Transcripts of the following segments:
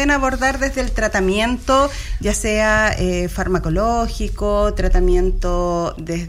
pueden abordar desde el tratamiento, ya sea farmacológico, tratamiento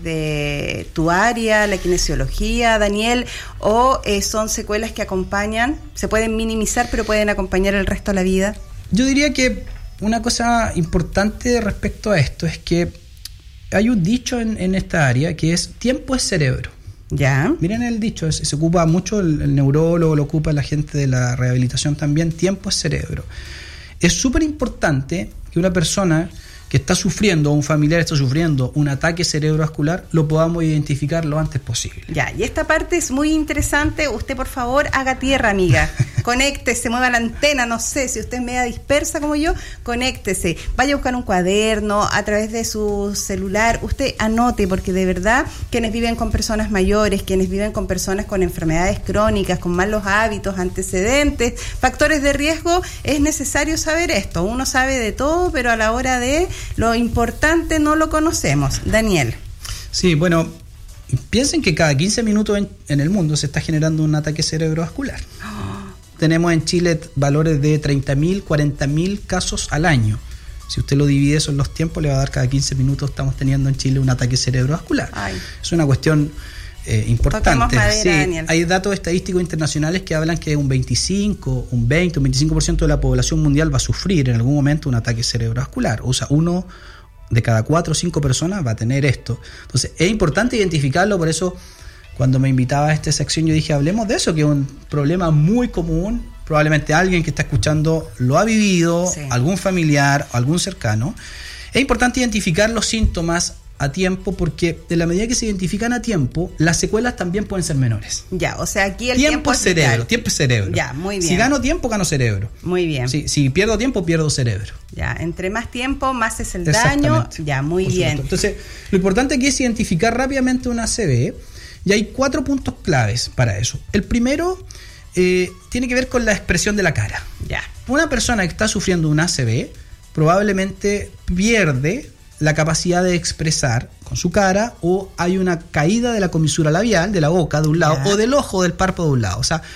desde tu área, la kinesiología, Daniel, o son secuelas que acompañan, se pueden minimizar pero pueden acompañar el resto de la vida? Yo diría que una cosa importante respecto a esto es que hay un dicho en esta área que es: tiempo es cerebro. Ya. Miren el dicho, se ocupa mucho, el neurólogo lo ocupa, la gente de la rehabilitación también. Tiempo es cerebro. Es súper importante que una persona que está sufriendo, o un familiar está sufriendo un ataque cerebrovascular, lo podamos identificar lo antes posible. Ya, y esta parte es muy interesante. Usted, por favor, haga tierra, amiga. Conéctese, mueva la antena, no sé, si usted es media dispersa como yo, conéctese. Vaya a buscar un cuaderno, a través de su celular, usted anote, porque de verdad, quienes viven con personas mayores, quienes viven con personas con enfermedades crónicas, con malos hábitos, antecedentes, factores de riesgo, es necesario saber esto. Uno sabe de todo, pero a la hora de lo importante no lo conocemos. Daniel. Sí, bueno, piensen que cada 15 minutos en el mundo se está generando un ataque cerebrovascular. Tenemos en Chile valores de 30.000, 40.000 casos al año. Si usted lo divide eso en los tiempos, le va a dar cada 15 minutos estamos teniendo en Chile un ataque cerebrovascular. Ay. Es una cuestión importante. Madera, sí, Daniel. hay datos estadísticos internacionales que hablan que un 25, un 20, un 25% de la población mundial va a sufrir en algún momento un ataque cerebrovascular. O sea, 1 de cada 4 o 5 personas va a tener esto. Entonces, es importante identificarlo. Por eso, cuando me invitaba a esta sección, yo dije, hablemos de eso, que es un problema muy común. Probablemente alguien que está escuchando lo ha vivido, sí, algún familiar, algún cercano. Es importante identificar los síntomas a tiempo, porque de la medida que se identifican a tiempo, las secuelas también pueden ser menores. Ya, o sea, aquí el tiempo es cerebro, vital. Tiempo es cerebro. Ya, muy bien. Si gano tiempo, gano cerebro. Muy bien. Si pierdo tiempo, pierdo cerebro. Ya, entre más tiempo, más es el daño. Ya, muy bien. Entonces, lo importante aquí es identificar rápidamente una ACV, y hay 4 puntos claves para eso. El primero tiene que ver con la expresión de la cara. Ya. Una persona que está sufriendo una ACV probablemente pierde la capacidad de expresar con su cara, o hay una caída de la comisura labial, de la boca de un lado, o del ojo, del párpado de un lado. O sea,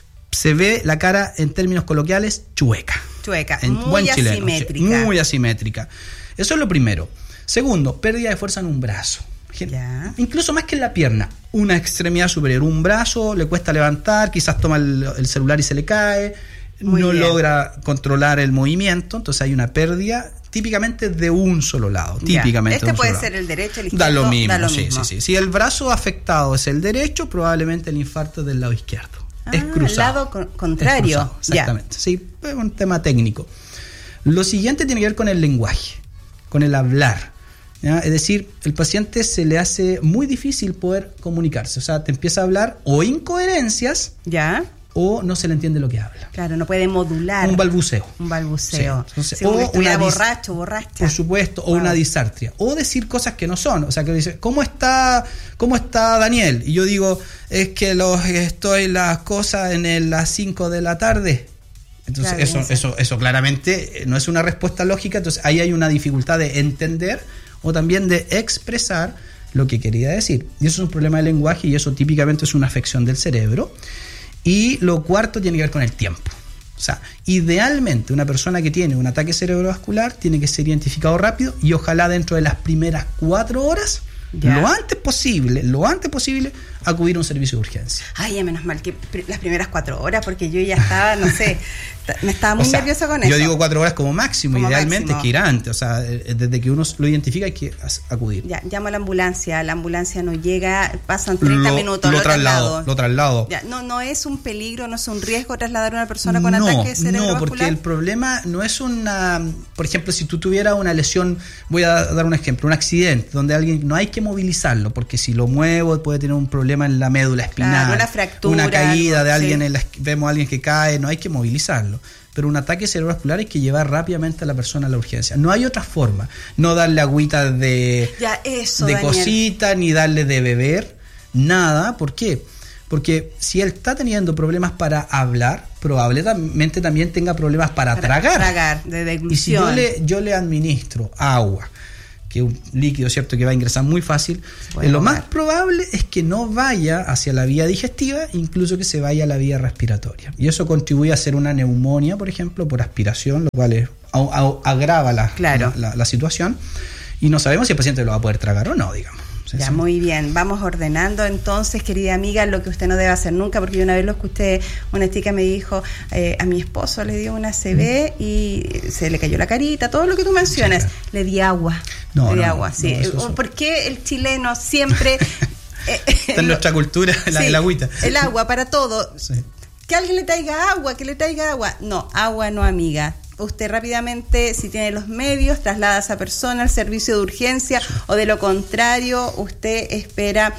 se ve la cara, en términos coloquiales, chueca. Muy asimétrica. Muy asimétrica. Eso es lo primero. Segundo, pérdida de fuerza en un brazo. Ya. Incluso más que en la pierna, una extremidad superior, un brazo le cuesta levantar, quizás toma el celular y se le cae, no logra controlar el movimiento, entonces hay una pérdida típicamente de un solo lado. Típicamente este puede ser el derecho, el izquierdo. Da lo mismo. Sí. Si el brazo afectado es el derecho, probablemente el infarto es del lado izquierdo. Es cruzado. El lado contrario. Es cruzado, exactamente. Sí, es un tema técnico. Lo siguiente tiene que ver con el lenguaje, con el hablar. ¿Ya? Es decir, el paciente se le hace muy difícil poder comunicarse. O sea, te empieza a hablar o incoherencias, ya, o no se le entiende lo que habla. Claro, no puede modular. Un balbuceo. Sí. Entonces, o una borracha. Por supuesto, o una disartria. O decir cosas que no son. O sea, que dice, ¿cómo está Daniel? Y yo digo, es que estoy las cosas en las 5 de la tarde. Entonces, claro, eso claramente no es una respuesta lógica. Entonces, ahí hay una dificultad de entender o también de expresar lo que quería decir. Y eso es un problema de lenguaje, y eso típicamente es una afección del cerebro. Y lo cuarto tiene que ver con el tiempo. O sea, idealmente una persona que tiene un ataque cerebrovascular tiene que ser identificado rápido, y ojalá dentro de las primeras 4 horas, lo antes posible, acudir a un servicio de urgencia. Ay, menos mal que las primeras 4 horas, porque yo ya estaba, no sé, me estaba muy nerviosa con eso. Yo digo 4 horas como máximo, idealmente es que ir antes, o sea, desde que uno lo identifica hay que acudir. Ya, llamo a la ambulancia no llega, pasan 30 minutos, lo traslado. Ya, no es un peligro, no es un riesgo trasladar a una persona con ataque cerebrovascular. No, porque el problema no es por ejemplo, si tú tuvieras una lesión, voy a dar un ejemplo, un accidente donde alguien no hay que movilizarlo, porque si lo muevo puede tener un problema en la médula espinal, claro, una fractura, una caída de alguien, vemos a alguien que cae, no hay que movilizarlo. Pero un ataque cerebrovascular hay que llevar rápidamente a la persona a la urgencia. No hay otra forma. No darle agüita de cosita, ni darle de beber, nada. ¿Por qué? Porque si él está teniendo problemas para hablar, probablemente también tenga problemas para tragar. De deglución. Y si yo le administro agua que es un líquido, ¿cierto?, que va a ingresar muy fácil, lo más probable es que no vaya hacia la vía digestiva, incluso que se vaya a la vía respiratoria. Y eso contribuye a hacer una neumonía, por ejemplo, por aspiración, lo cual agrava la situación. Y no sabemos si el paciente lo va a poder tragar o no, digamos. Ya, muy bien. Vamos ordenando entonces, querida amiga, lo que usted no debe hacer nunca, porque yo una vez lo escuché, una chica me dijo, a mi esposo le dio una ACV y se le cayó la carita, todo lo que tú mencionas. Claro. Le di agua. Sí. ¿Por qué el chileno siempre... Está en nuestra cultura el agüita. El agua para todo. Sí. Que alguien le traiga agua, No, agua no, amiga. Usted rápidamente, si tiene los medios, traslada a esa persona al servicio de urgencia, o de lo contrario, usted espera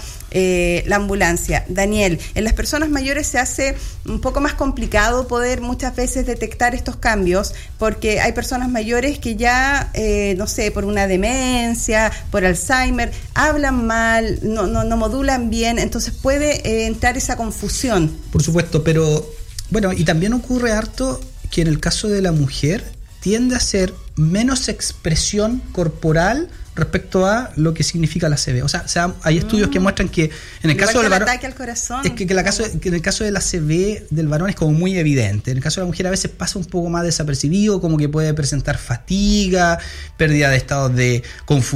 la ambulancia. Daniel, en las personas mayores se hace un poco más complicado poder muchas veces detectar estos cambios, porque hay personas mayores que ya, no sé, por una demencia, por Alzheimer, hablan mal, no modulan bien, entonces puede entrar esa confusión. Por supuesto, pero bueno, y también ocurre harto que en el caso de la mujer tiende a ser menos expresión corporal respecto a lo que significa la ACV. O sea, hay estudios que muestran que en el caso del varón, ataque al corazón, es que en el caso de la ACV del varón es como muy evidente. En el caso de la mujer a veces pasa un poco más desapercibido, como que puede presentar fatiga, pérdida de estados de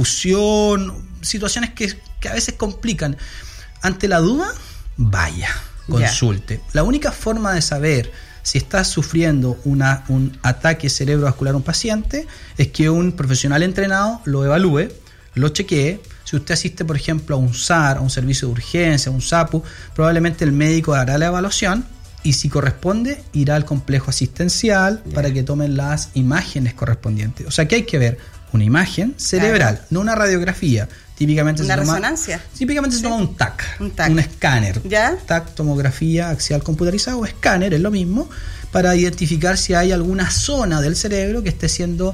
confusión, situaciones que a veces complican. Ante la duda, vaya, consulte. Yeah. La única forma de saber si está sufriendo un ataque cerebrovascular a un paciente es que un profesional entrenado lo evalúe, lo chequee. Si usted asiste, por ejemplo, a un SAR, a un servicio de urgencia, a un SAPU, probablemente el médico hará la evaluación y, si corresponde, irá al complejo asistencial para que tomen las imágenes correspondientes. O sea que hay que ver una imagen cerebral, no una radiografía. Típicamente ¿Una resonancia? Típicamente se toma un TAC, un escáner. ¿Ya? TAC, tomografía axial computarizada, o escáner, es lo mismo, para identificar si hay alguna zona del cerebro que esté siendo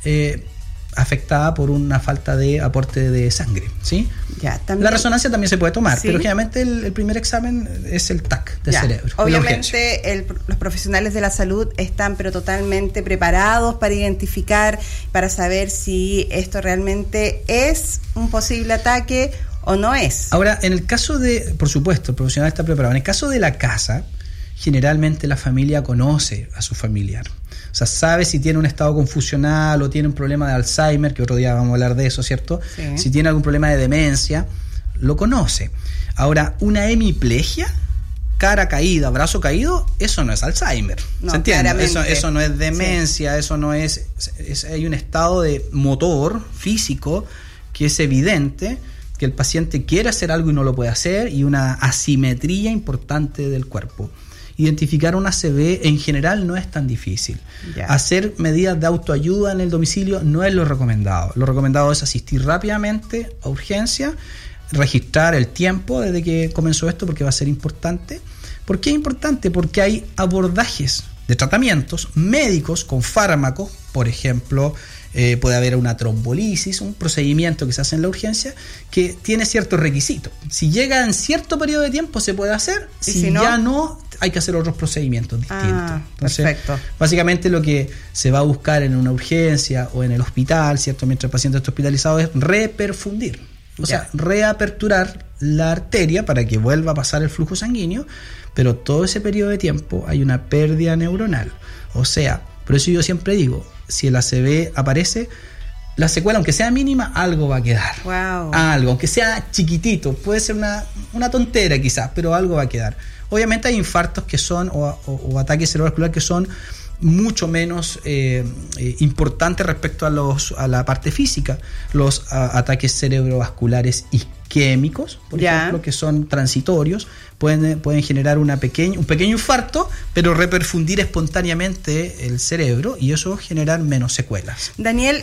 afectada por una falta de aporte de sangre, ¿sí? Ya, también. La resonancia también se puede tomar, pero generalmente el primer examen es el TAC del cerebro. Obviamente los profesionales de la salud están pero totalmente preparados para identificar, para saber si esto realmente es un posible ataque o no es. Ahora, en el caso de, por supuesto, el profesional está preparado. En el caso de la casa, generalmente la familia conoce a su familiar. O sea, sabe si tiene un estado confusional o tiene un problema de Alzheimer, que otro día vamos a hablar de eso, ¿cierto? Sí. Si tiene algún problema de demencia, lo conoce. Ahora, una hemiplegia, cara caída, brazo caído, eso no es Alzheimer. ¿Se entiende? Eso no es demencia, eso no es... Hay un estado de motor físico que es evidente, que el paciente quiere hacer algo y no lo puede hacer, y una asimetría importante del cuerpo. Identificar una ACV en general no es tan difícil. Hacer medidas de autoayuda en el domicilio no es lo recomendado. Lo recomendado es asistir rápidamente a urgencia, registrar el tiempo desde que comenzó esto, porque va a ser importante. ¿Por qué es importante? Porque hay abordajes de tratamientos médicos con fármacos, por ejemplo, puede haber una trombolisis, un procedimiento que se hace en la urgencia que tiene ciertos requisitos. Si llega en cierto periodo de tiempo se puede hacer, si no, ya no, hay que hacer otros procedimientos distintos. Entonces, perfecto. Básicamente lo que se va a buscar en una urgencia o en el hospital, ¿cierto?, mientras el paciente está hospitalizado, es reperfundir. O sea, reaperturar la arteria para que vuelva a pasar el flujo sanguíneo, pero todo ese periodo de tiempo hay una pérdida neuronal. O sea, por eso yo siempre digo, si el ACV aparece, la secuela, aunque sea mínima, algo va a quedar. Wow. Algo, aunque sea chiquitito, puede ser una tontera quizás, pero algo va a quedar. Obviamente hay infartos que son, o ataques cerebrovasculares que son mucho menos importantes respecto a la parte física. Los ataques cerebrovasculares isquémicos, por ejemplo, que son transitorios, pueden generar un pequeño infarto, pero reperfundir espontáneamente el cerebro y eso generar menos secuelas. Daniel,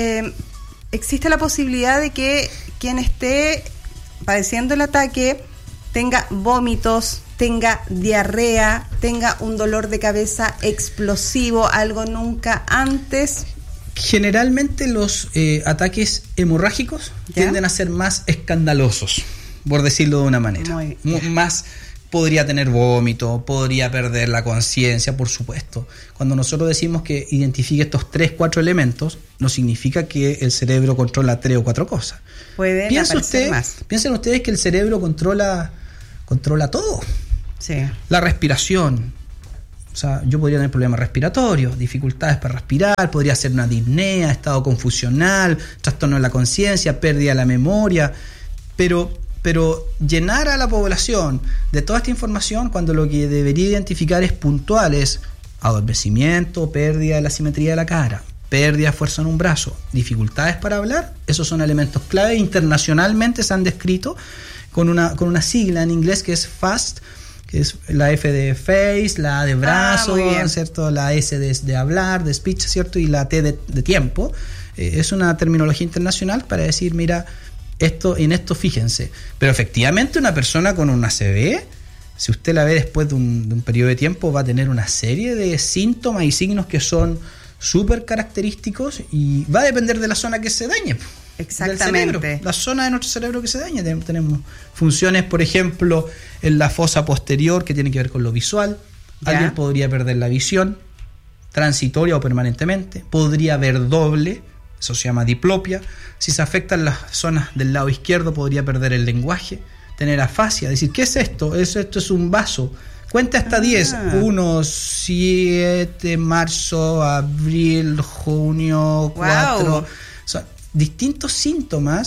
¿existe la posibilidad de que quien esté padeciendo el ataque tenga vómitos, tenga diarrea, tenga un dolor de cabeza explosivo, algo nunca antes? Generalmente los ataques hemorrágicos tienden a ser más escandalosos, por decirlo de una manera. podría tener vómito, podría perder la conciencia, por supuesto. Cuando nosotros decimos que identifique estos 3, 4 elementos, no significa que el cerebro controla 3 o 4 cosas. Piensen ustedes que el cerebro controla todo. Sí. La respiración. O sea, yo podría tener problemas respiratorios, dificultades para respirar, podría ser una disnea, estado confusional, trastorno de la conciencia, pérdida de la memoria, pero llenar a la población de toda esta información cuando lo que debería identificar es puntual, es adormecimiento, pérdida de la simetría de la cara, pérdida de fuerza en un brazo, dificultades para hablar, esos son elementos clave. Internacionalmente se han descrito con una sigla en inglés que es FAST, que es la F de face, la A de brazo, ¿cierto? La S de hablar, de speech, ¿cierto? Y la T de tiempo. Es una terminología internacional para decir, mira, en esto fíjense. Pero efectivamente una persona con una ACV, si usted la ve después de un periodo de tiempo, va a tener una serie de síntomas y signos que son súper característicos y va a depender de la zona que se dañe. Exactamente. La zona de nuestro cerebro que se daña. Tenemos funciones, por ejemplo, en la fosa posterior que tiene que ver con lo visual. Alguien podría perder la visión transitoria o permanentemente. Podría ver doble, eso se llama diplopia. Si se afectan las zonas del lado izquierdo, podría perder el lenguaje, tener afasia, decir, ¿qué es esto? Esto es un vaso. Cuenta hasta 10. 1, 7, marzo, abril, junio, 4. Wow. Son distintos síntomas